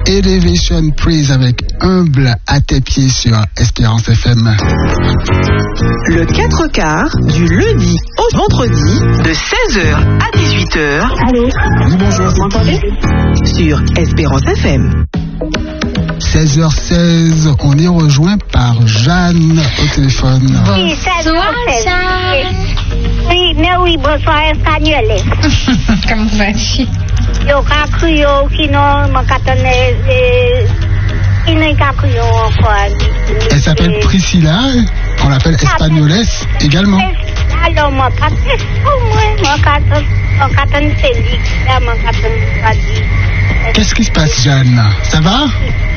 Elevation Praise avec Humble à tes pieds sur Espérance FM. Le 4 quarts du lundi au vendredi de 16h à 18h. Allô? Oui, bonjour. Vous m'entendez? Sur Espérance FM. 16h16, on est rejoint par Jeanne au téléphone. Oui, bonsoir, oui, mais oui, bonsoir, espagnol. Comment vas-tu? Yo, kakuyo, kino, makatane, kino, kakuyo, encore. Elle s'appelle Priscilla, on l'appelle Espagnoles également. Alors, makatane, Félix, makatane, Qu'est-ce qui se passe, Jeanne? Ça va?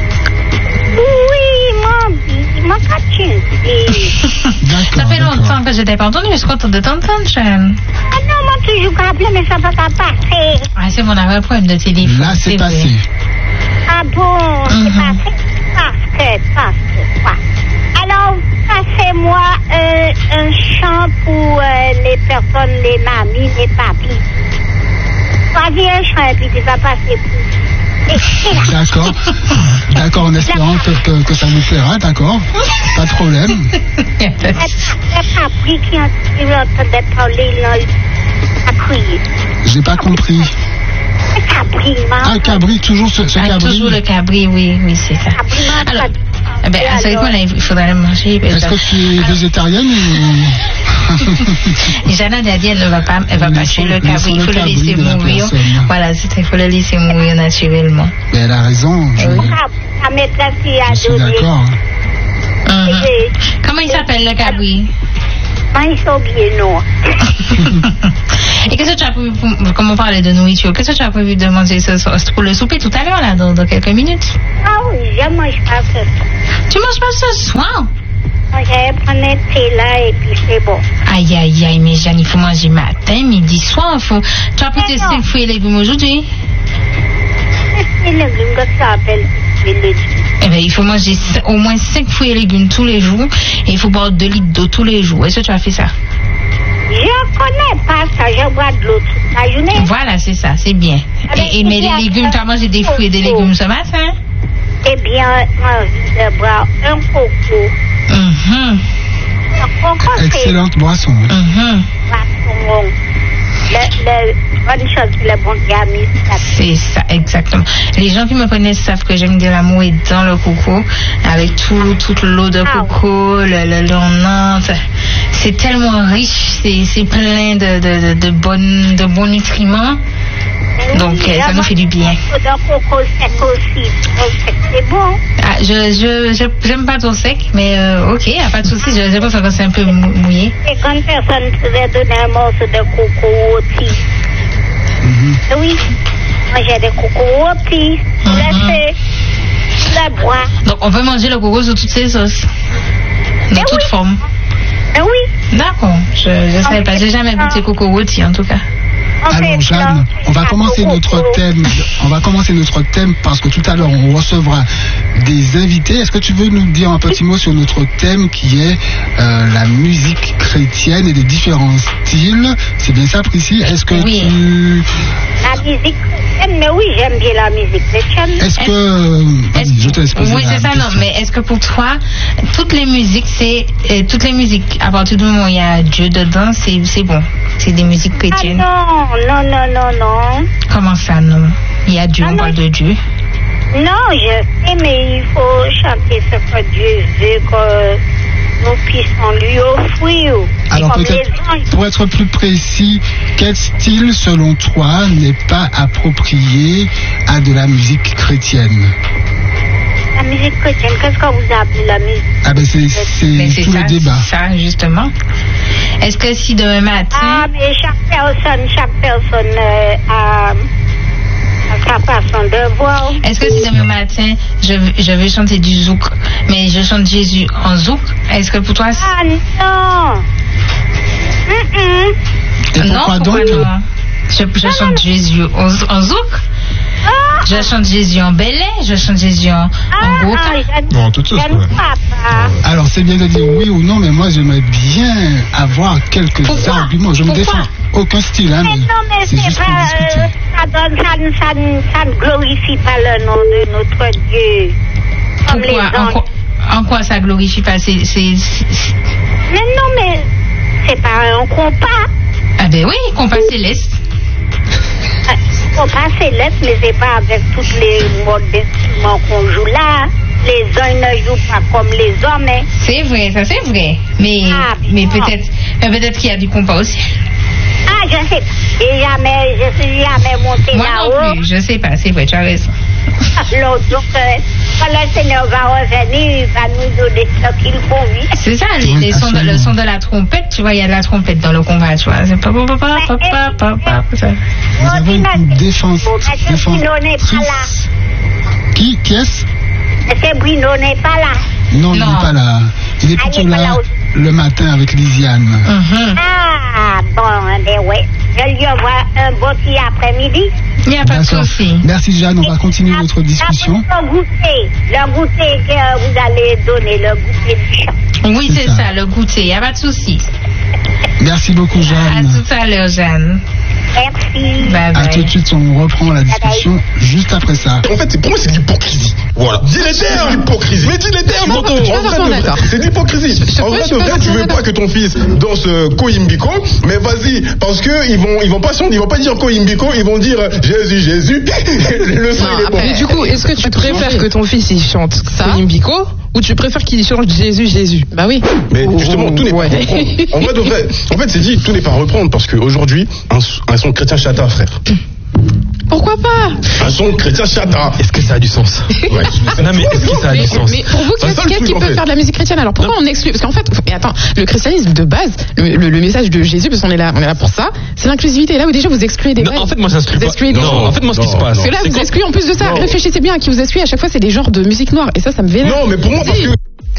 Oui, makatane. Ça fait longtemps que je t'ai pas entendu, je suis contente de t'entendre, Jeanne. Ah non, moi toujours appelé, mais ça va pas passer. Ah, c'est bon, on avait un problème de téléphone. Là, c'est passé. Ah bon, c'est passé parce que quoi? Alors, passez-moi un chant pour les personnes, les mamies, les papis. Choisis un chant et puis tu vas passer pour... D'accord. D'accord, en espérant que ça vous plaira, d'accord. Pas de problème. C'est Capri qui entendait parler là, à crier. J'ai pas compris. C'est Capri, Ah, Cabri, toujours ce Cabri. Toujours le cabri, oui, c'est ça. Alors, c'est quoi, là, il faudrait le manger. Est-ce que tu es végétarienne ou... Jeanne a dit elle ne va pas chez le cabri, il faut le laisser mourir. Voilà, il faut le laisser mourir naturellement. Mais elle a raison. La maîtresse qui a Je suis donné. d'accord. Comment il s'appelle le cabri? Ils sont bien noirs. Et qu'est-ce que tu as prévu, comme on parlait de nourriture, qu'est-ce que tu as prévu de manger pour le souper tout à l'heure, là, dans quelques minutes? Ah oui, je mange pas ce soir. Tu manges pas ce soir? Moi, j'allais prendre un thé là et puis c'est bon. Aïe, mais Jeanne, il faut manger matin, midi, soir. Tu as pris tes 5 fruits et légumes aujourd'hui? C'est le légume que ça appelle les légumes. Eh bien, il faut manger au moins 5 fruits et légumes tous les jours et il faut boire 2 litres d'eau tous les jours. Est-ce que tu as fait ça? Je connais pas ça, je bois de l'eau toute la journée. Voilà, c'est ça, c'est bien. Mais les légumes, tu as mangé des fruits et des légumes ce matin? Eh bien, envie de boire un coco. Un coco, c'est Excellente boisson. boisson. Le bonne chose que le bon Dieu a mis. C'est ça, exactement. Les gens qui me connaissent savent que j'aime dire l'amour est dans le coco, avec toute l'eau de coco, le Nantes. C'est tellement riche, c'est plein de bons nutriments. Donc, ça nous fait du bien. Le coco sec aussi. C'est bon. Ah, j'aime pas trop sec, mais ok, y a pas de souci. Je pense que c'est un peu mouillé. Et quand personne pouvait donner un morceau de coco rôti. Oui, moi j'ai des coco rôtis. Laissez le bois. Donc, on peut manger le coco sous toutes ses sauces, dans toute forme. Oui. D'accord. Je savais pas. J'ai jamais goûté coco rôti en tout cas. Alors Jeanne, on va commencer notre thème. On va commencer notre thème parce que tout à l'heure on recevra des invités. Est-ce que tu veux nous dire un petit mot sur notre thème qui est la musique chrétienne et les différents styles? C'est bien ça, Priscille? Est-ce que tu... La musique chrétienne, mais oui, j'aime bien la musique chrétienne. Est-ce que... Vas-y, je te laisse poser. Oui, c'est ça, non. Mais est-ce que pour toi, toutes les musiques, à partir du moment où il y a Dieu dedans, c'est bon? C'est des musiques chrétiennes? Ah non. Comment ça, non? Il y a Dieu, on parle de Dieu. Non, je sais, mais il faut chanter ce que Dieu veut que nous puissions lui offrir. Alors peut-être, pour être plus précis, quel style, selon toi, n'est pas approprié à de la musique chrétienne? La musique chrétienne, qu'est-ce que vous appelez la musique? Ah ben c'est tout le débat. C'est ça, justement. Est-ce que si demain matin... Ah, mais chaque personne a sa façon de voir. Est-ce que si demain matin, je veux chanter du zouk, mais je chante Jésus en zouk, est-ce que pour toi... Ah non. Et pourquoi donc non? Je chante Jésus en zouk. Je chante Jésus en belé, je chante Jésus en groupe. Non, tout ça. Alors, c'est bien de dire oui ou non, mais moi, j'aimerais bien avoir quelques arguments. Je ne défends aucun style, hein, mais non, mais c'est juste pour discuter. ça ne glorifie pas le nom de notre Dieu. Comme Pourquoi? les anges. En quoi ça glorifie pas? Mais non, mais c'est pas un compas. Ah ben oui, compas céleste. Compas céleste, mais c'est pas avec tous les modes d'instruments qu'on joue là. Les uns ne jouent pas comme les hommes. Hein. C'est vrai, ça c'est vrai. Mais peut-être qu'il y a du compas aussi. Ah, je sais pas. Je suis jamais monté Moi là-haut. non plus, je sais pas, c'est vrai, tu as raison. L'autre, donc, quand le Seigneur va revenir, il va nous donner ce qu'il convient. C'est ça, le son de la trompette, tu vois, il y a de la trompette dans le combat, tu vois. C'est pas. Vous avez une défense. Bruno n'est pas là. Qui est-ce? Monsieur Bruno n'est pas là. Non, il n'est pas là. Il est plutôt là le matin avec Lisiane. Ah, bon, ben ouais. Je lui envoie un beau petit après-midi. Il n'y a pas de souci. Merci Jeanne, on va continuer notre discussion. Le goûter que vous allez donner, le goûter du chant. Oui, c'est ça, le goûter, il n'y a pas de souci. Merci beaucoup Jeanne. À tout à l'heure, Jeanne. Merci. Bye bye. À tout de suite, on reprend la discussion juste après ça. En fait, pour moi, c'est de l'hypocrisie. Voilà. Dis les termes. C'est de l'hypocrisie. Mais dis les termes, tonton. C'est de l'hypocrisie. En vrai, de vrai, tu veux pas que ton fils danse Koimbiko, mais vas-y, parce que ils vont pas dire Koimbiko, ils vont dire Jésus, Jésus. Le sang, il est bon. Mais du coup, est-ce que tu préfères que ton fils il chante Koimbiko ou tu préfères qu'il chante Jésus, Jésus? Bah oui. Mais justement, tout n'est pas à reprendre. En vrai, de vrai, en fait, c'est dit, tout n'est pas à reprendre parce qu'aujourd'hui, un son chrétien chata, frère. Pourquoi pas? Un son chrétien chata. Est-ce que ça a du sens? Ouais. Non, mais est-ce que ça a du sens? Mais pour vous, qu'est-ce qui peut faire de la musique chrétienne? Alors pourquoi on exclut? Parce qu'en fait, mais attends, le christianisme de base, le message de Jésus, parce qu'on est là pour ça, c'est l'inclusivité. Là où déjà vous excluez des vrais. En fait, moi, ça exclut pas. Non, en fait, moi, ce qui se passe. Parce que là, vous excluez en plus de ça. Réfléchissez bien à qui vous excluez. À chaque fois, c'est des genres de musique noire. Et ça me vénère. Non, mais pour moi, parce que.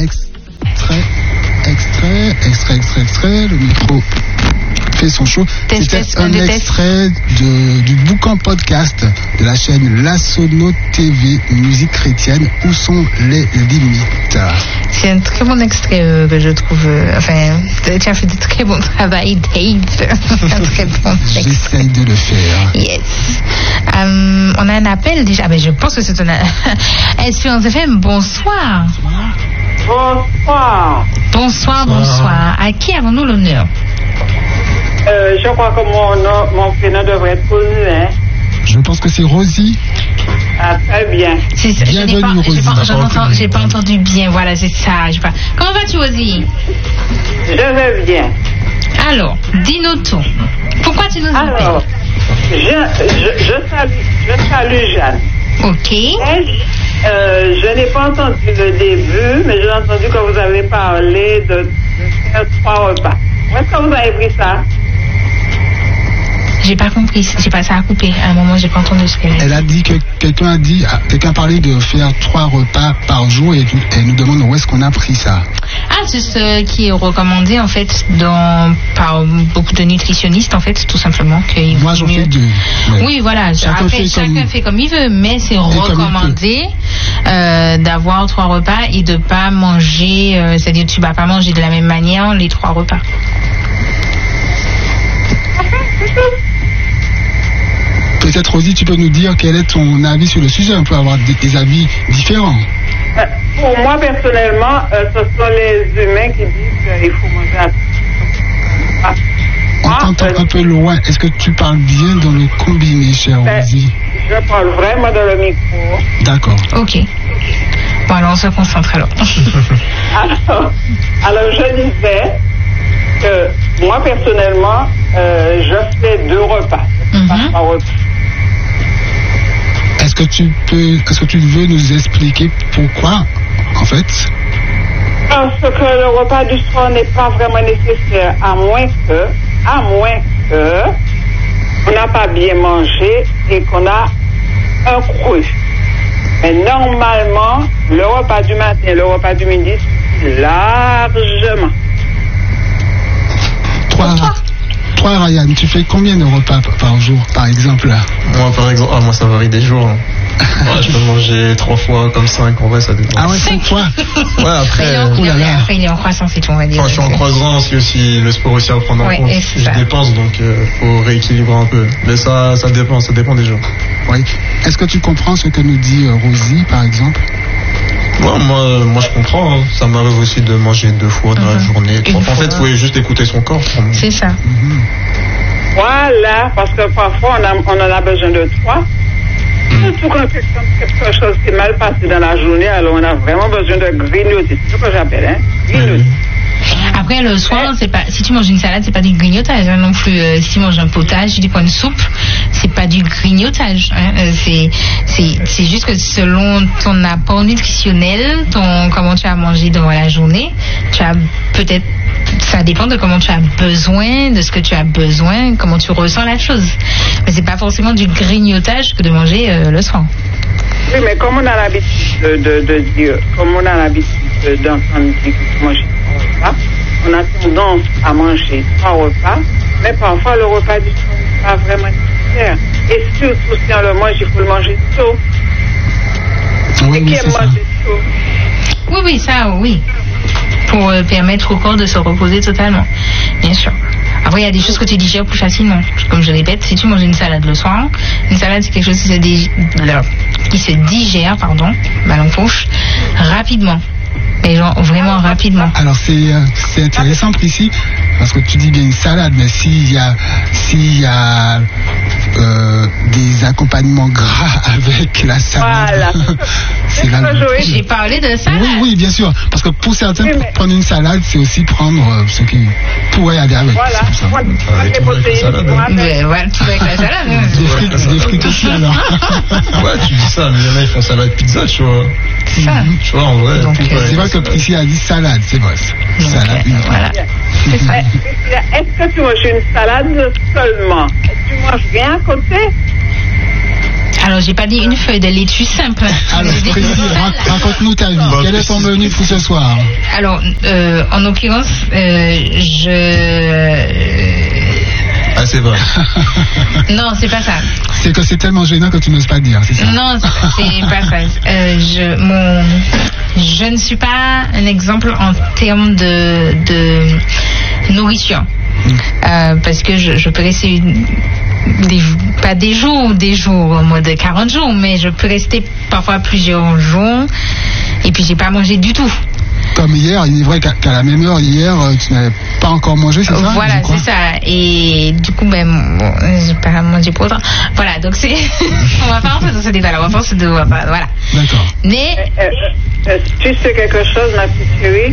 Extrait, le micro fait son show. C'était un extrait du bouquin podcast de la chaîne La Sono TV Musique Chrétienne. Où sont les limites? C'est un très bon extrait que je trouve. Enfin, tu as fait de très bon travail, Dave. Un très bon texte. J'essaye de le faire. Yes. On a un appel déjà. Ben, je pense que c'est un. Espérance FM, bonsoir. Bonsoir. Bonsoir. À qui avons-nous l'honneur? Je crois que mon prénom devrait être connu, hein. Je pense que c'est Rosie. Ah, très bien. Bienvenue, Rosie. J'ai pas entendu bien, voilà, c'est ça. Comment vas-tu, Rosie? Je vais bien. Alors, dis-nous tout. Pourquoi tu nous appelles? Alors, je salue Jeanne. Ok. Je n'ai pas entendu le début, mais j'ai entendu que vous avez parlé de faire 3 repas. Où est-ce que vous avez pris ça? J'ai pas compris, ça a coupé. À un moment, j'ai pas entendu ce qu'elle a dit. Elle a dit que quelqu'un a parlé de faire 3 repas par jour et elle nous demande où est-ce qu'on a pris ça. Ah, c'est ce qui est recommandé en fait par beaucoup de nutritionnistes en fait, tout simplement. Moi, j'en fais 2. Ouais. Oui, voilà. Chacun fait comme il veut, mais c'est recommandé d'avoir 3 repas et de pas manger. C'est-à-dire, tu vas pas manger de la même manière les 3 repas. Peut-être, Rosie, tu peux nous dire quel est ton avis sur le sujet. On peut avoir des avis différents. Pour moi, personnellement, ce sont les humains qui disent qu'il faut manger à On t'entend un peu loin. Est-ce que tu parles bien dans le combiné, chère Rosie? Je parle vraiment dans le micro. D'accord. Ok. Bon, alors on se concentre alors. alors, je disais que moi, personnellement, je fais 2 repas. Pas 3 repas. Est-ce que tu veux nous expliquer pourquoi, en fait? Parce que le repas du soir n'est pas vraiment nécessaire, à moins que on n'a pas bien mangé et qu'on a un cru. Mais normalement, le repas du matin et le repas du midi, largement. Toi, Ryan, tu fais combien de repas par jour, par exemple? Moi, par exemple, moi, ça varie des jours. Ouais, je peux manger manger 3 fois comme 5, en vrai ça dépend. Ah ouais, 5 fois. Ouais, après, après il est en croissance et tout, on va dire. Quand je suis en croissance, il y a aussi le sport aussi à prendre en compte. Je dépense, donc faut rééquilibrer un peu. Mais ça dépend des jours. Oui. Est-ce que tu comprends ce que nous dit Rosie, par exemple? Ouais, moi je comprends. Hein. Ça m'arrive aussi de manger 2 fois dans la journée. 3 fois. En fait, il faut juste écouter son corps. C'est ça. Voilà, parce que parfois on en a besoin de 3. Surtout quand quelque chose qui est mal passé dans la journée, alors on a vraiment besoin de grignoter. C'est ce que j'appelle, hein, grignoter. Après, le soir, c'est pas, si tu manges une salade, c'est pas du grignotage, hein, non plus. Si tu manges un potage, si tu prends une soupe, c'est pas du grignotage, hein. C'est juste que selon ton apport nutritionnel, comment tu as mangé dans la journée, tu as peut-être, ça dépend de comment tu as besoin, de ce que tu as besoin, comment tu ressens la chose. Mais c'est pas forcément du grignotage que de manger le soir. Oui, mais comme on a l'habitude de dire, comme on a l'habitude d'entendre dire que manger 3 repas, on a tendance à manger 3 repas, mais parfois le repas du soir n'est pas vraiment nécessaire. Et surtout si on le mange, il faut le manger tôt. Oui, qui aime manger tôt? Oui, ça, oui. Pour permettre au corps de se reposer totalement, bien sûr. Après, il y a des choses que tu digères plus facilement. Comme je répète, si tu manges une salade le soir, une salade c'est quelque chose qui se digère, mal en poche, rapidement. Mais genre vraiment rapidement. Alors c'est intéressant ici parce que tu dis bien une salade, mais s'il y a des accompagnements gras avec la salade. Voilà. J'ai parlé de ça. Oui, bien sûr. Parce que pour certains, prendre une salade, c'est aussi prendre ce qui pourrait aller avec. Voilà. Tout avec la salade. Des frites aussi alors. Ouais, tu dis ça, mais il y en a qui font salade pizza, tu vois. C'est ça. Tu vois, en vrai. C'est vrai que ici a dit salade, c'est vrai. Salade. Voilà. C'est ça. Est-ce que tu manges une salade seulement? Tu manges rien à côté? Alors, j'ai pas dit une feuille de laitue simple. Alors, raconte-nous ta vie. Quel est ton menu pour ce soir? Alors, en l'occurrence, Ah, c'est vrai. Non, c'est pas ça. C'est que c'est tellement gênant que tu n'oses pas dire, c'est ça? Non, c'est pas ça. Je ne suis pas un exemple en termes de nourriture. Parce que je peux rester pas des jours en mode 40 jours, mais je peux rester parfois plusieurs jours et puis j'ai pas mangé du tout. Comme hier, il est vrai qu'à la même heure, hier, tu n'avais pas encore mangé, c'est ça? Voilà, c'est ça. Et du coup, j'ai pas mangé pour autant. Voilà, donc c'est... on va pas rentrer dans ce débat-là, on va faire ce débat. Voilà. D'accord. Mais... tu sais quelque chose, ma petite chérie?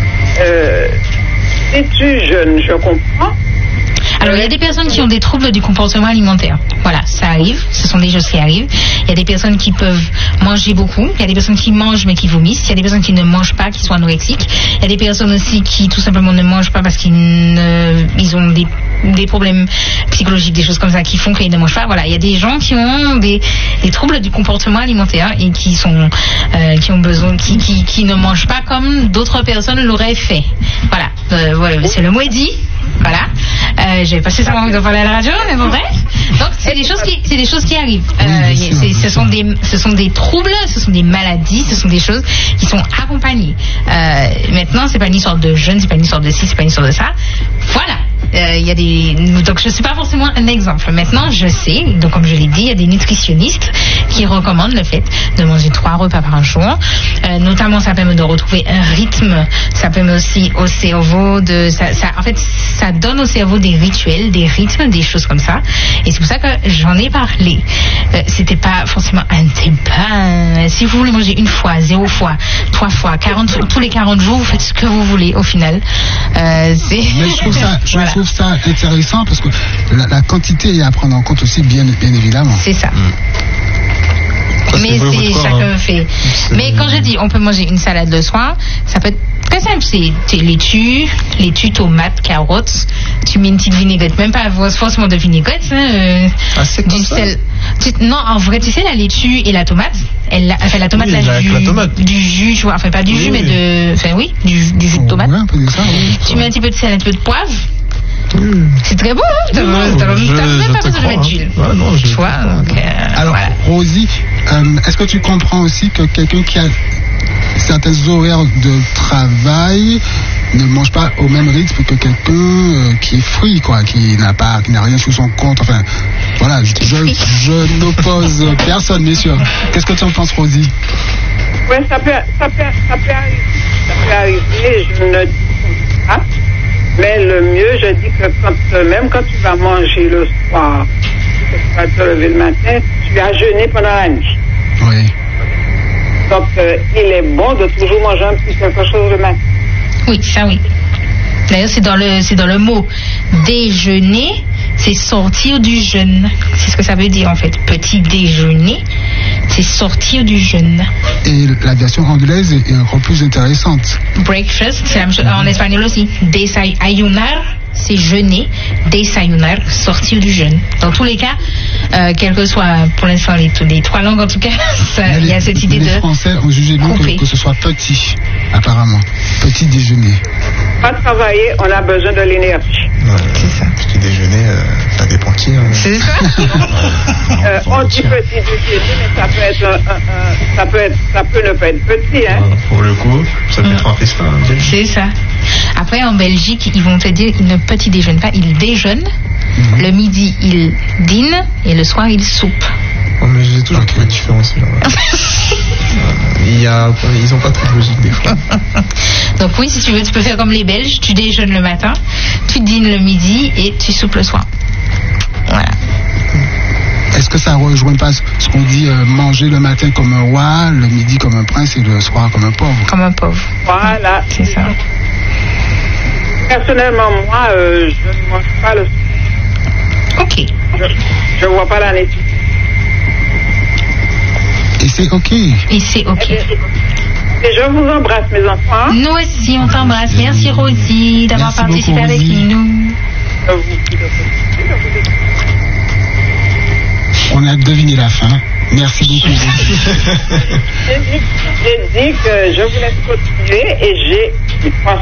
Si tu jeûnes, je comprends. Alors, il y a des personnes qui ont des troubles du comportement alimentaire. Voilà, ça arrive. Ce sont des choses qui arrivent. Il y a des personnes qui peuvent manger beaucoup. Il y a des personnes qui mangent mais qui vomissent. Il y a des personnes qui ne mangent pas, qui sont anorexiques. Il y a des personnes aussi qui tout simplement ne mangent pas parce qu'ils ont des problèmes psychologiques, des choses comme ça qui font qu'ils ne mangent pas. Voilà, il y a des gens qui ont des troubles du comportement alimentaire et qui ont besoin, qui ne mangent pas comme d'autres personnes l'auraient fait. Voilà, c'est le mot est dit. Voilà. J'avais pas spécialement envie d'en parler à la radio, mais bon, bref. Donc, c'est des choses qui arrivent. Ce sont des troubles, ce sont des maladies, ce sont des choses qui sont accompagnées. Maintenant, c'est pas une histoire de jeûne, c'est pas une histoire de ci, c'est pas une histoire de ça. Voilà. Donc je suis pas forcément un exemple. Maintenant, je sais, donc comme je l'ai dit, il y a des nutritionnistes qui recommandent le fait de manger 3 repas par jour. Notamment, ça permet de retrouver un rythme. Ça permet aussi au cerveau en fait, ça donne au cerveau des rituels, des rythmes, des choses comme ça. Et c'est pour ça que j'en ai parlé. C'était pas forcément un débat. Si vous voulez manger 1 fois, 0 fois, 3 fois, tous les 40 jours, vous faites ce que vous voulez au final. Mais je trouve ça intéressant parce que la quantité est à prendre en compte aussi, bien évidemment. C'est ça. Mais c'est chacun fait. Mais quand je dis on peut manger une salade le soir, ça peut être très simple. C'est laitue, tomates, carottes. Tu mets une petite vinaigrette, même pas forcément de vinaigrette. C'est comme ça. Sel. Non, en vrai, tu sais, la laitue et la tomate, la tomate, du jus, tu vois, enfin pas du jus, mais du jus de tomate. Ouais, un peu de ça, oui. Tu mets un petit peu de sel, un petit peu de poivre. C'est très beau, hein? T'as même pas besoin de mettre d'huile. Tu vois, donc, alors, voilà. Rosie, Est-ce que tu comprends aussi que quelqu'un qui a certains horaires de travail ne mange pas au même rythme que quelqu'un qui est free, quoi, qui n'a rien sur son compte. Enfin, voilà, je n'oppose personne, bien sûr. Qu'est-ce que tu en penses, Rosie? Oui, ça peut arriver. Ça peut arriver, je ne dis pas. Mais le mieux, je dis que même quand tu vas manger le soir, que tu vas te lever le matin, tu as jeûné pendant la nuit. Oui. Donc, il est bon de toujours manger un petit quelque chose le matin. Oui, ça oui. D'ailleurs, c'est dans le mot déjeuner, c'est sortir du jeûne. C'est ce que ça veut dire en fait. Petit déjeuner, c'est sortir du jeûne. Et la version anglaise est encore plus intéressante. Breakfast, c'est en espagnol aussi. Desayunar, c'est jeûner. Desayunar, sortir du jeûne. Dans tous les cas, quel que soit, pour l'instant, les trois langues en tout cas, il y a cette idée de. Les Français ont jugé nous que ce soit petit, apparemment. Petit déjeuner. Pas travailler, on a besoin de l'énergie. Ouais, c'est ça. Petit déjeuner, ça dépend qui. Hein. C'est ça. On dit petit déjeuner, mais ça peut ne pas être petit, hein. Pour le coup, ça peut être un festin. C'est ça. Après, en Belgique, ils vont te dire qu'ils ne petit déjeunent pas, ils déjeunent. Le midi, ils dînent et le soir, ils soupent. Oh, mais j'ai toujours trouvé différence. Ils n'ont pas trop de logique des fois. Donc oui, si tu veux, tu peux faire comme les Belges, tu déjeunes le matin, tu dînes le midi et tu soupes le soir. Voilà. Est-ce que ça rejoint pas ce qu'on dit manger le matin comme un roi, le midi comme un prince et le soir comme un pauvre? Comme un pauvre. Voilà. C'est ça. Personnellement, moi, je ne mange pas le soir. Ok. Je vois pas la nécessité. Et c'est ok. Et c'est ok. Et je vous embrasse, mes enfants. Nous aussi, on t'embrasse. Merci, Rosie, d'avoir participé avec nous. On a deviné la fin. Merci beaucoup. J'ai dit que je vous laisse continuer et j'ai